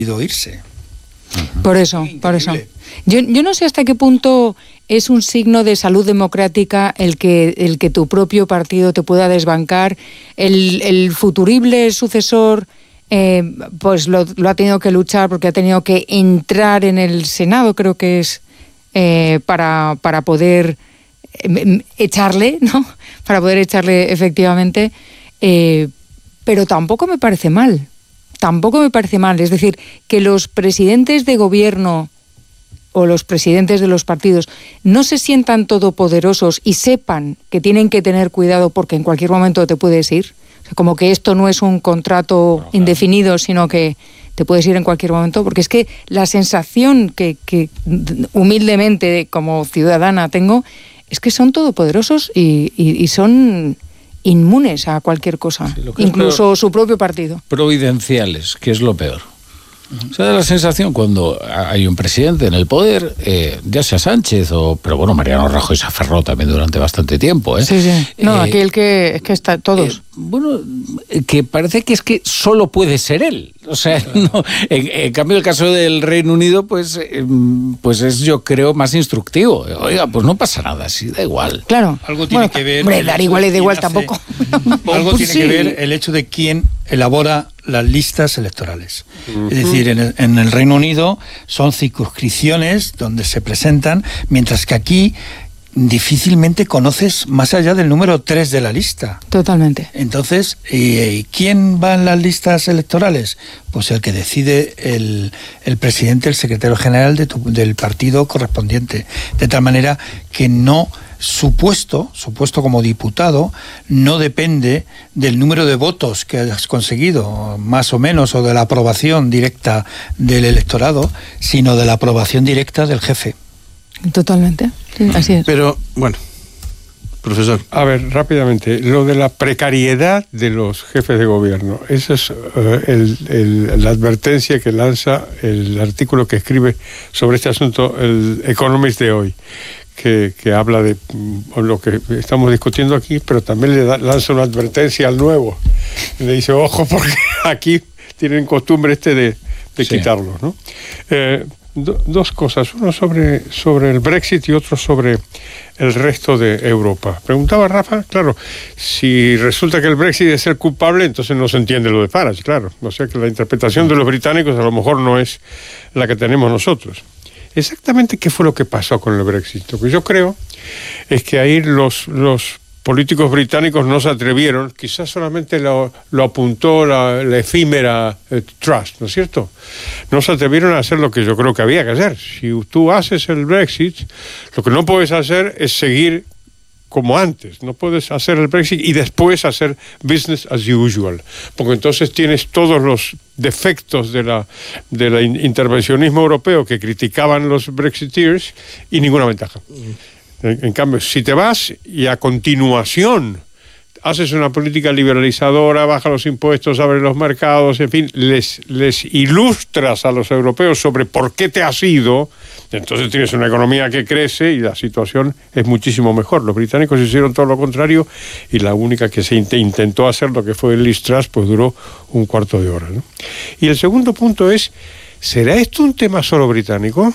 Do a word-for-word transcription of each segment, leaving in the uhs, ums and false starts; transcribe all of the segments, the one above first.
irse. Por eso, por eso. Yo, yo no sé hasta qué punto es un signo de salud democrática el que, el que tu propio partido te pueda desbancar. El, el futurible sucesor eh, pues lo, lo ha tenido que luchar porque ha tenido que entrar en el Senado, creo que es, eh, para, para poder eh, echarle, ¿no? Para poder echarle efectivamente. Eh, pero tampoco me parece mal. Tampoco me parece mal. Es decir, que los presidentes de gobierno o los presidentes de los partidos no se sientan todopoderosos y sepan que tienen que tener cuidado porque en cualquier momento te puedes ir. O sea, como que esto no es un contrato bueno, indefinido, sino que te puedes ir en cualquier momento. Porque es que la sensación que, que humildemente como ciudadana tengo es que son todopoderosos y, y, y son inmunes a cualquier cosa, sí, incluso peor, su propio partido. Providenciales, que es lo peor. Uh-huh. Se da la sensación cuando hay un presidente en el poder, eh, ya sea Sánchez o, pero bueno, Mariano Rajoy se aferró también durante bastante tiempo, ¿eh? Sí, sí. No, eh, aquí el que es que está todos. Eh, bueno, que parece que es que solo puede ser él. O sea, no, en, en cambio el caso del Reino Unido, pues, eh, pues es, yo creo, más instructivo. Oiga, pues no pasa nada, sí, da igual. Claro. Algo tiene bueno, que ver. Hombre, dar igual y da igual hace, tampoco. Algo pues tiene sí. que ver el hecho de quién elabora las listas electorales. Uh-huh. Es decir, en el, en el Reino Unido son circunscripciones donde se presentan, mientras que aquí difícilmente conoces más allá del número tres de la lista. Totalmente. Entonces, ¿y quién va en las listas electorales? Pues el que decide el, el presidente, el secretario general de tu, del partido correspondiente. De tal manera que no... Su puesto, su puesto como diputado, no depende del número de votos que hayas conseguido, más o menos, o de la aprobación directa del electorado, sino de la aprobación directa del jefe. Totalmente, sí, así es. Pero, bueno, profesor. A ver, rápidamente, lo de la precariedad de los jefes de gobierno, esa es uh, el, el, la advertencia que lanza el artículo que escribe sobre este asunto el Economist de hoy. Que, que habla de lo que estamos discutiendo aquí, pero también le da, lanza una advertencia al nuevo. Le dice, ojo, porque aquí tienen costumbre este de, de sí. quitarlos, ¿no? Eh, do, dos cosas, uno sobre, sobre el Brexit y otro sobre el resto de Europa. Preguntaba Rafa, claro, si resulta que el Brexit es el culpable, entonces no se entiende lo de Farage, claro. O sea que la interpretación de los británicos a lo mejor no es la que tenemos nosotros. Exactamente qué fue lo que pasó con el Brexit. Lo que yo creo es que ahí los, los políticos británicos no se atrevieron, quizás solamente lo, lo apuntó la, la efímera eh, Truss, ¿no es cierto? No se atrevieron a hacer lo que yo creo que había que hacer. Si tú haces el Brexit, lo que no puedes hacer es seguir como antes. No puedes hacer el Brexit y después hacer business as usual, porque entonces tienes todos los defectos de la del intervencionismo europeo que criticaban los Brexiteers y ninguna ventaja. En, en cambio, si te vas y a continuación haces una política liberalizadora, baja los impuestos, abre los mercados, en fin, les, les ilustras a los europeos sobre por qué te has ido, entonces tienes una economía que crece y la situación es muchísimo mejor. Los británicos hicieron todo lo contrario y la única que se int- intentó hacer, lo que fue el Liz Truss, pues duró un cuarto de hora, ¿no? Y el segundo punto es, ¿será esto un tema solo británico?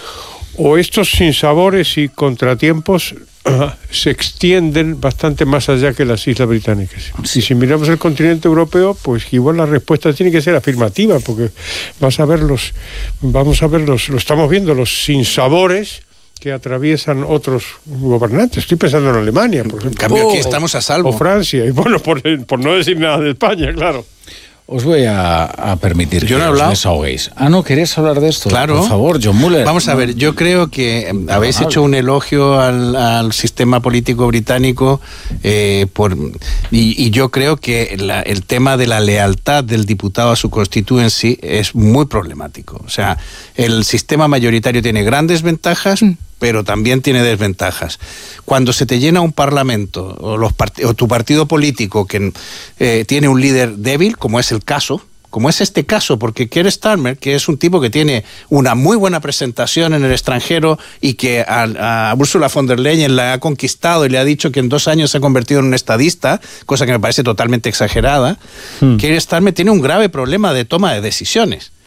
¿O estos sinsabores y contratiempos uh, se extienden bastante más allá que las islas británicas? Sí. Y si miramos el continente europeo, pues igual la respuesta tiene que ser afirmativa, porque vas a ver los, vamos a ver los, lo estamos viendo, los sinsabores que atraviesan otros gobernantes. Estoy pensando en Alemania, por ejemplo. En cambio, o, aquí estamos a salvo. O Francia, y bueno, por, por no decir nada de España, claro. Os voy a, a permitir yo que no os hablado. desahoguéis. Ah, ¿no queréis hablar de esto? Claro. Por favor, John Muller. Vamos a ver, yo creo que habéis hable. hecho un elogio al, al sistema político británico eh, por, y, y yo creo que la, el tema de la lealtad del diputado a su constituency es muy problemático. O sea, el sistema mayoritario tiene grandes ventajas, mm. pero también tiene desventajas. Cuando se te llena un parlamento o, los part- o tu partido político que eh, tiene un líder débil, como es el caso, como es este caso, porque Keir Starmer, que es un tipo que tiene una muy buena presentación en el extranjero y que a, a Ursula von der Leyen la ha conquistado y le ha dicho que en dos años se ha convertido en un estadista, cosa que me parece totalmente exagerada, hmm. Keir Starmer tiene un grave problema de toma de decisiones.